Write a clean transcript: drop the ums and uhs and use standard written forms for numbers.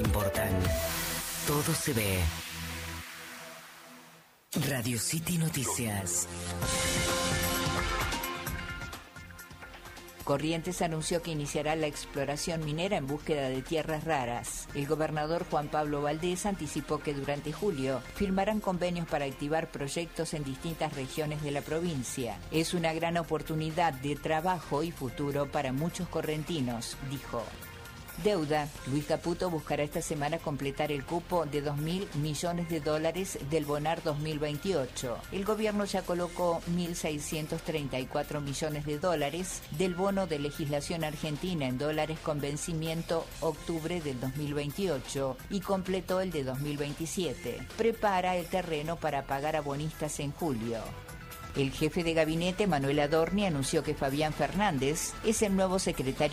importan. Todo se ve. Radio City Noticias. Corrientes anunció que iniciará la exploración minera en búsqueda de tierras raras. El gobernador Juan Pablo Valdés anticipó que durante julio firmarán convenios para activar proyectos en distintas regiones de la provincia. Es una gran oportunidad de trabajo y futuro para muchos correntinos, dijo. Deuda. Luis Caputo buscará esta semana completar el cupo de $2.000 millones del Bonar 2028. El gobierno ya colocó $1.634 millones del bono de legislación argentina en dólares con vencimiento octubre del 2028 y completó el de 2027. Prepara el terreno para pagar a bonistas en julio. El jefe de gabinete, Manuel Adorni, anunció que Fabián Fernández es el nuevo secretario